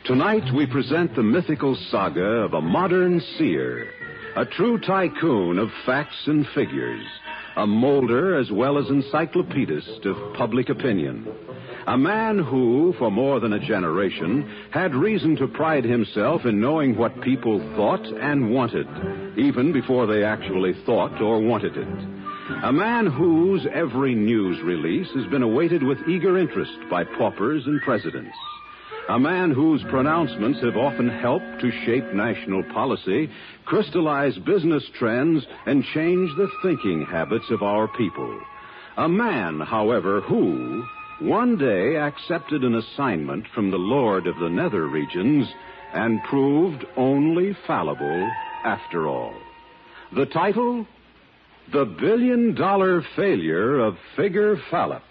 Tonight we present the mythical saga of a modern seer, a true tycoon of facts and figures, a molder as well as encyclopedist of public opinion. A man who, for more than a generation, had reason to pride himself in knowing what people thought and wanted, even before they actually thought or wanted it. A man whose every news release has been awaited with eager interest by paupers and presidents. A man whose pronouncements have often helped to shape national policy, crystallize business trends, and change the thinking habits of our people. A man, however, who one day accepted an assignment from the Lord of the Nether Regions and proved only fallible after all. The title? The Billion-Dollar Failure of Figure Fallop.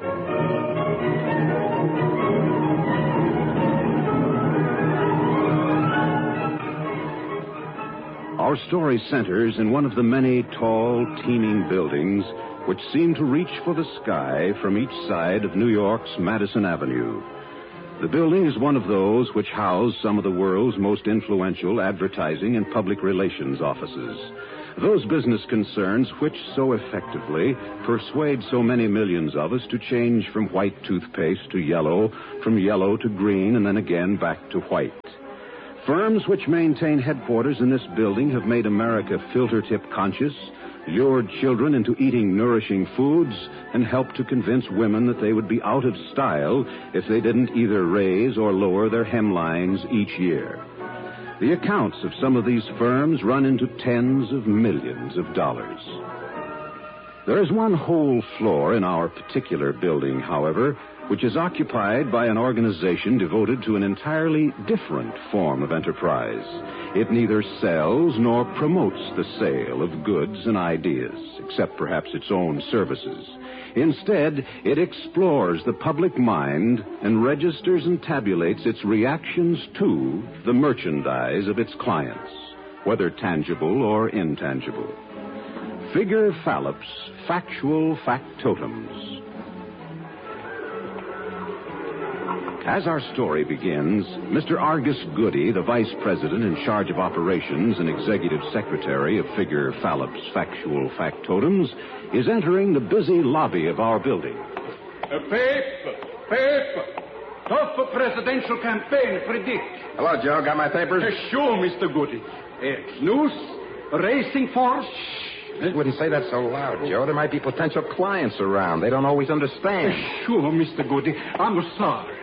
Our story centers in one of the many tall, teeming buildings which seem to reach for the sky from each side of New York's Madison Avenue. The building is one of those which house some of the world's most influential advertising and public relations offices. Those business concerns which so effectively persuade so many millions of us to change from white toothpaste to yellow, from yellow to green, and then again back to white. Firms which maintain headquarters in this building have made America filter-tip conscious, lured children into eating nourishing foods, and helped to convince women that they would be out of style if they didn't either raise or lower their hemlines each year. The accounts of some of these firms run into tens of millions of dollars. There is one whole floor in our particular building, however, which is occupied by an organization devoted to an entirely different form of enterprise. It neither sells nor promotes the sale of goods and ideas, except perhaps its own services. Instead, it explores the public mind and registers and tabulates its reactions to the merchandise of its clients, whether tangible or intangible. Figure Fallop's Factual Factotums. As our story begins, Mr. Argus Goody, the vice president in charge of operations and executive secretary of Figure Fallop's Factual Factotums, is entering the busy lobby of our building. Paper. Tough presidential campaign predict. Hello, Joe. Got my papers? Sure, Mr. Goody. News, racing force. You wouldn't say that so loud, Joe. There might be potential clients around. They don't always understand. Sure, Mr. Goody. I'm sorry.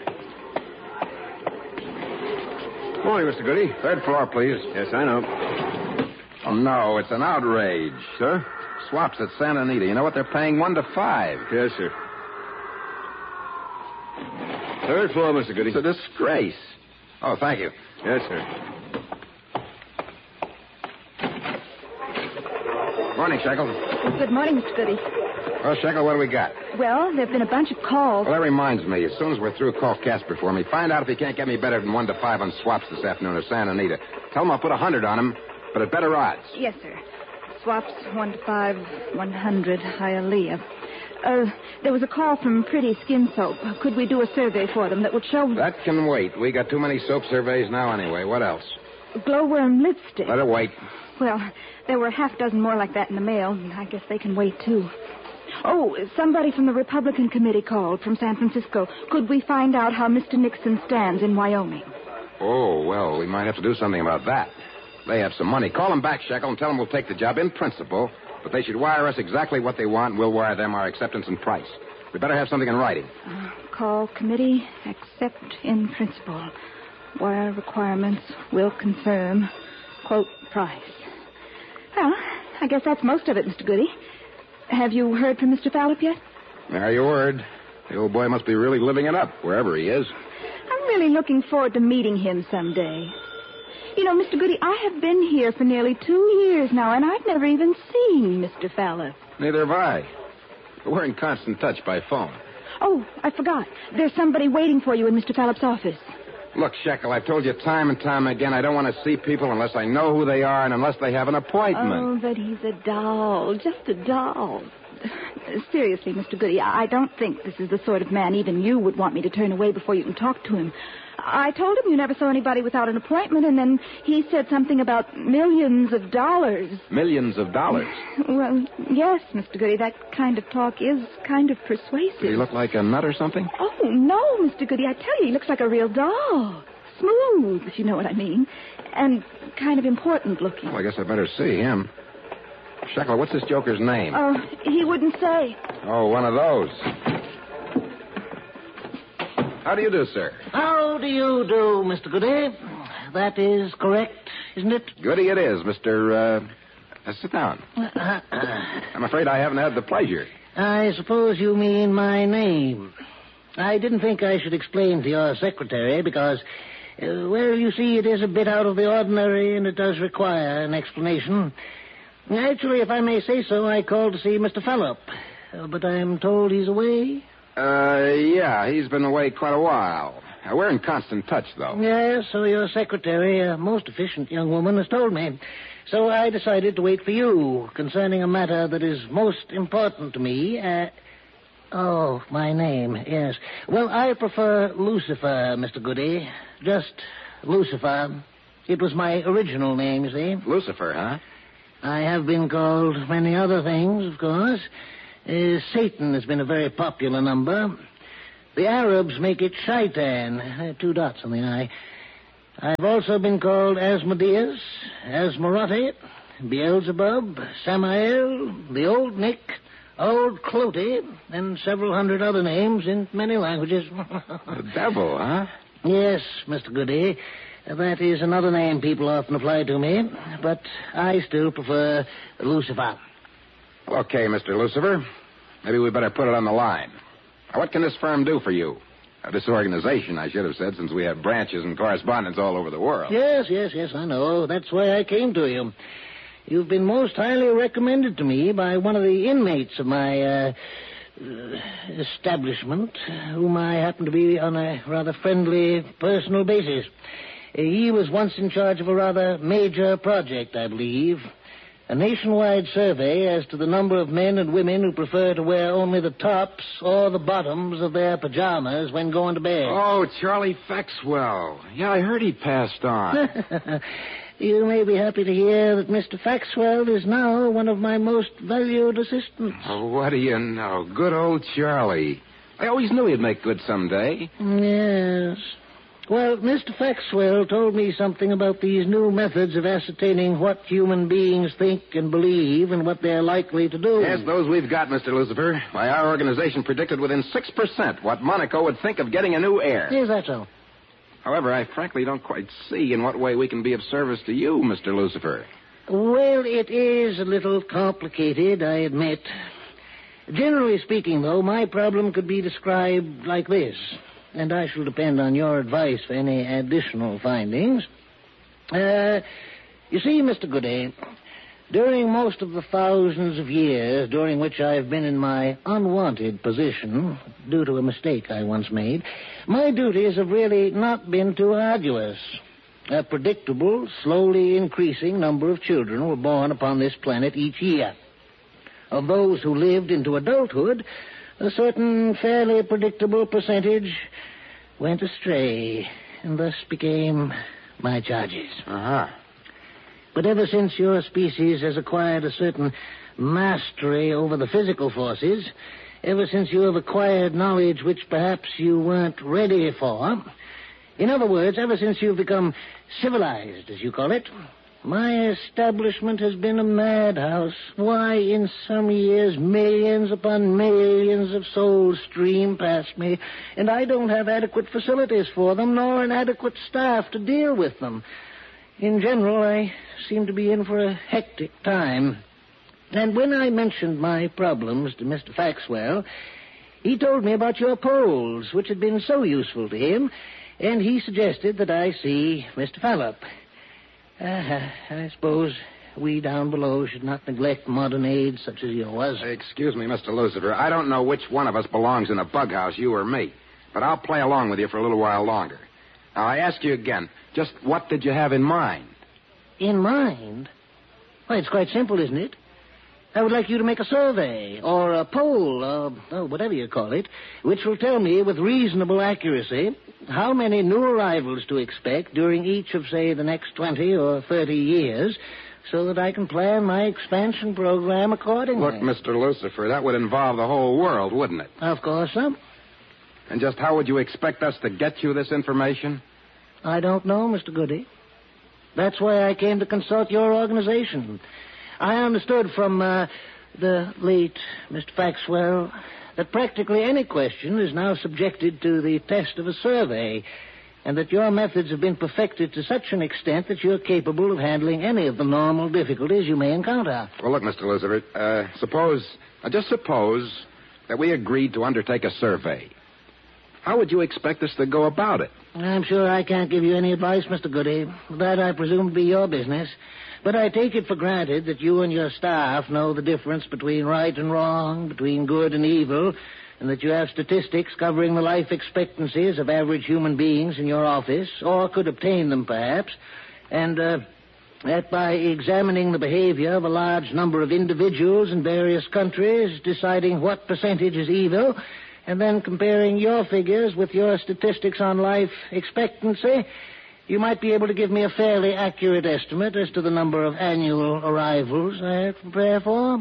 Morning, Mr. Goody. Third floor, please. Yes, I know. Oh, no, it's an outrage. Sir? Swaps at Santa Anita. You know what? They're paying 1 to 5. Yes, sir. Third floor, Mr. Goody. It's a disgrace. Oh, thank you. Yes, sir. Morning, Shekel. Good morning, Mr. Goody. Well, Shekel, what do we got? Well, there have been a bunch of calls. Well, that reminds me. As soon as we're through, call Casper for me. Find out if he can't get me better than 1 to 5 on swaps this afternoon at Santa Anita. Tell him I'll put 100 on him, but at better odds. Yes, sir. Swaps 1 to 5, 100, Hialeah. There was a call from Pretty Skin Soap. Could we do a survey for them that would show... That can wait. We got too many soap surveys now anyway. What else? Glowworm lipstick. Let it wait. Well, there were half dozen more like that in the mail. I guess they can wait, too. Oh, somebody from the Republican committee called from San Francisco. Could we find out how Mr. Nixon stands in Wyoming? Oh, well, we might have to do something about that. They have some money. Call them back, Shekel, and tell them we'll take the job in principle, but they should wire us exactly what they want, and we'll wire them our acceptance and price. We better have something in writing. Call committee, accept in principle. Wire requirements, will confirm, quote, price. Well, I guess that's most of it, Mr. Goody. Have you heard from Mr. Fallop yet? There your word. The old boy must be really living it up, wherever he is. I'm really looking forward to meeting him someday. You know, Mr. Goody, I have been here for nearly 2 years now, and I've never even seen Mr. Fallop. Neither have I. We're in constant touch by phone. Oh, I forgot. There's somebody waiting for you in Mr. Fallop's office. Look, Shekel, I've told you time and time again I don't want to see people unless I know who they are and unless they have an appointment. Oh, but he's a doll. Just a doll. Seriously, Mr. Goody, I don't think this is the sort of man even you would want me to turn away before you can talk to him. I told him you never saw anybody without an appointment, and then he said something about millions of dollars. Millions of dollars? Well, yes, Mr. Goody, that kind of talk is kind of persuasive. Does he look like a nut or something? Oh, no, Mr. Goody, I tell you, he looks like a real doll. Smooth, if you know what I mean. And kind of important looking. Well, I guess I better see him. Sheckler, what's this joker's name? Oh, he wouldn't say. Oh, one of those. How do you do, sir? How do you do, Mr. Goody? That is correct, isn't it? Goody it is, Mr. Sit down. I'm afraid I haven't had the pleasure. I suppose you mean my name. I didn't think I should explain to your secretary because, well, you see, it is a bit out of the ordinary and it does require an explanation. Actually, if I may say so, I called to see Mr. Fallop, but I'm told he's away. Yeah, he's been away quite a while. We're in constant touch, though. Yes, so your secretary, a most efficient young woman, has told me. So I decided to wait for you concerning a matter that is most important to me. Oh, my name, yes. Well, I prefer Lucifer, Mr. Goody. Just Lucifer. It was my original name, you see. Lucifer, huh? I have been called many other things, of course. Satan has been a very popular number. The Arabs make it Shaitan, 2 dots on the I. I've also been called Asmodeus, Asmarotti, Beelzebub, Samael, the Old Nick, Old Cloty, and several hundred other names in many languages. The devil, huh? Yes, Mr. Goody. That is another name people often apply to me, but I still prefer Lucifer. Okay, Mr. Lucifer. Maybe we better put it on the line. Now, what can this firm do for you? This organization, I should have said, since we have branches and correspondents all over the world. Yes, I know. That's why I came to you. You've been most highly recommended to me by one of the inmates of my establishment, whom I happen to be on a rather friendly personal basis. He was once in charge of a rather major project, I believe. A nationwide survey as to the number of men and women who prefer to wear only the tops or the bottoms of their pajamas when going to bed. Oh, Charlie Faxwell. Yeah, I heard he passed on. You may be happy to hear that Mr. Faxwell is now one of my most valued assistants. Oh, what do you know? Good old Charlie. I always knew he'd make good someday. Yes. Well, Mr. Faxwell told me something about these new methods of ascertaining what human beings think and believe and what they're likely to do. Yes, those we've got, Mr. Lucifer. Why, our organization predicted within 6% what Monaco would think of getting a new heir. Is that so? However, I frankly don't quite see in what way we can be of service to you, Mr. Lucifer. Well, it is a little complicated, I admit. Generally speaking, though, my problem could be described like this. And I shall depend on your advice for any additional findings. You see, Mr. Goody, during most of the thousands of years during which I've been in my unwanted position, due to a mistake I once made, my duties have really not been too arduous. A predictable, slowly increasing number of children were born upon this planet each year. Of those who lived into adulthood, a certain fairly predictable percentage went astray and thus became my charges. Uh-huh. But ever since your species has acquired a certain mastery over the physical forces, ever since you have acquired knowledge which perhaps you weren't ready for, in other words, ever since you've become civilized, as you call it, my establishment has been a madhouse. Why, in some years, millions upon millions of souls stream past me, and I don't have adequate facilities for them, nor an adequate staff to deal with them. In general, I seem to be in for a hectic time. And when I mentioned my problems to Mr. Faxwell, he told me about your polls, which had been so useful to him, and he suggested that I see Mr. Fallop. I suppose we down below should not neglect modern aids such as yours. Excuse me, Mr. Lucifer. I don't know which one of us belongs in a bug house, you or me. But I'll play along with you for a little while longer. Now, I ask you again, just what did you have in mind? In mind? Why, it's quite simple, isn't it? I would like you to make a survey, or a poll, or whatever you call it, which will tell me with reasonable accuracy how many new arrivals to expect during each of, say, the next 20 or 30 years, so that I can plan my expansion program accordingly. Look, Mr. Lucifer, that would involve the whole world, wouldn't it? Of course, sir. And just how would you expect us to get you this information? I don't know, Mr. Goody. That's why I came to consult your organization. I understood from the late Mr. Faxwell that practically any question is now subjected to the test of a survey, and that your methods have been perfected to such an extent that you're capable of handling any of the normal difficulties you may encounter. Well, look, Mr. Lucifer, just suppose that we agreed to undertake a survey. How would you expect us to go about it? I'm sure I can't give you any advice, Mr. Goody. That, I presume, to be your business. But I take it for granted that you and your staff know the difference between right and wrong, between good and evil, and that you have statistics covering the life expectancies of average human beings in your office, or could obtain them, perhaps, and that by examining the behavior of a large number of individuals in various countries, deciding what percentage is evil, and then comparing your figures with your statistics on life expectancy, you might be able to give me a fairly accurate estimate as to the number of annual arrivals I have to prepare for.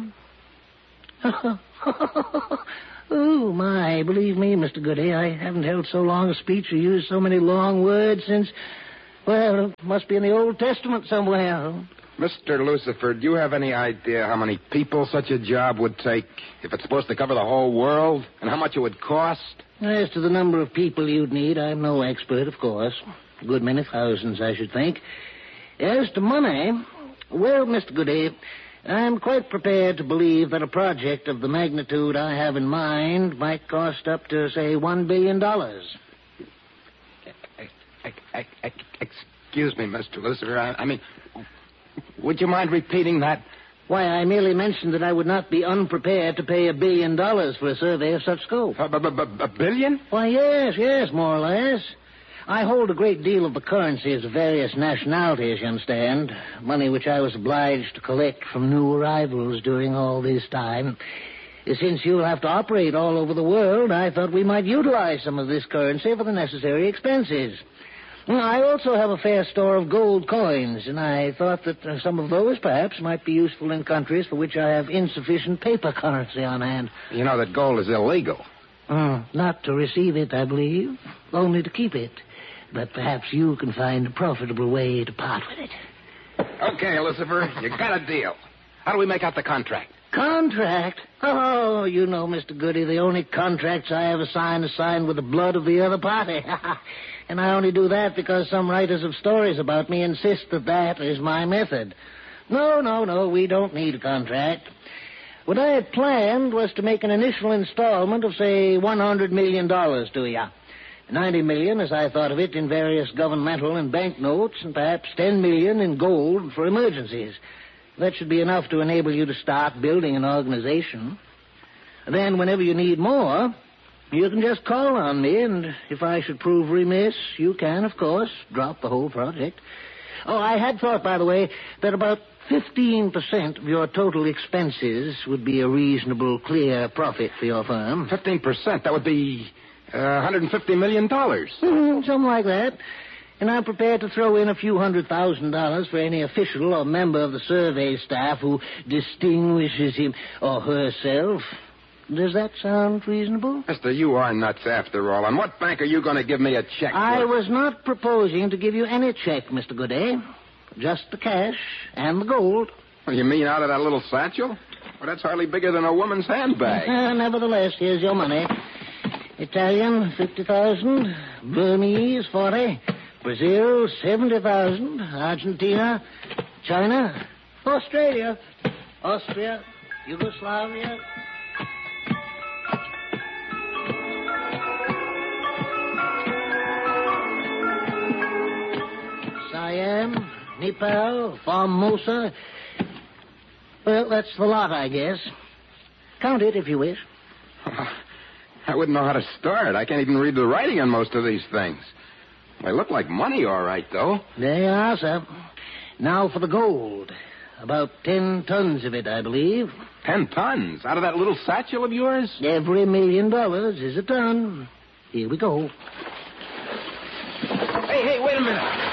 Oh, my, believe me, Mr. Goody, I haven't held so long a speech or used so many long words since, well, it must be in the Old Testament somewhere. Mr. Lucifer, do you have any idea how many people such a job would take, if it's supposed to cover the whole world, and how much it would cost? As to the number of people you'd need, I'm no expert, of course. A good many thousands, I should think. As to money, well, Mr. Goody, I'm quite prepared to believe that a project of the magnitude I have in mind might cost up to, say, $1 billion. Excuse me, Mr. Lucifer. I mean, would you mind repeating that? Why, I merely mentioned that I would not be unprepared to pay $1 billion for a survey of such scope. A billion? Why, yes, more or less. I hold a great deal of the currencies of various nationalities, you understand. Money which I was obliged to collect from new arrivals during all this time. Since you'll have to operate all over the world, I thought we might utilize some of this currency for the necessary expenses. I also have a fair store of gold coins, and I thought that some of those perhaps might be useful in countries for which I have insufficient paper currency on hand. You know that gold is illegal. Not to receive it, I believe, only to keep it. But perhaps you can find a profitable way to part with it. Okay, Lucifer, you got a deal. How do we make out the contract? Contract? Oh, you know, Mr. Goody, the only contracts I ever sign are signed with the blood of the other party. And I only do that because some writers of stories about me insist that that is my method. No, we don't need a contract. What I had planned was to make an initial installment of, say, $100 million to you. $90 million, as I thought of it, in various governmental and bank notes, and perhaps $10 million in gold for emergencies. That should be enough to enable you to start building an organization. Then, whenever you need more, you can just call on me, and if I should prove remiss, you can, of course, drop the whole project. Oh, I had thought, by the way, that about 15% of your total expenses would be a reasonable, clear profit for your firm. 15%? That would be $150 million. Something like that. And I'm prepared to throw in a few $100,000 for any official or member of the survey staff who distinguishes him or herself. Does that sound reasonable? Mister, you are nuts after all. On what bank are you going to give me a check? I was not proposing to give you any check, Mr. Goody. Just the cash and the gold. Well, you mean out of that little satchel? Well, that's hardly bigger than a woman's handbag. Nevertheless, here's your money. Italian, 50,000. Burmese, 40. Brazil, 70,000. Argentina, China, Australia, Austria, Yugoslavia. Siam, Nepal, Formosa. Well, that's the lot, I guess. Count it if you wish. I wouldn't know how to start. I can't even read the writing on most of these things. They look like money, all right, though. There you are, sir. Now for the gold. About 10 tons of it, I believe. 10 tons? Out of that little satchel of yours? Every $1 million is a ton. Here we go. Hey, wait a minute.